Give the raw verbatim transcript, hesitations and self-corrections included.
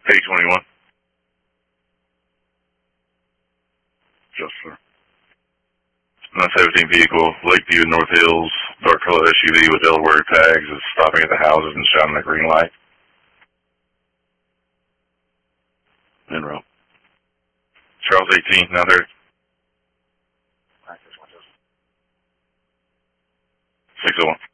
eight twenty-one. Just sir. nine seventeen vehicle, Lakeview, North Hills, dark color S U V with Delaware tags is stopping at the houses and shining a green light. En route. Charles eighteen, now there. six oh one.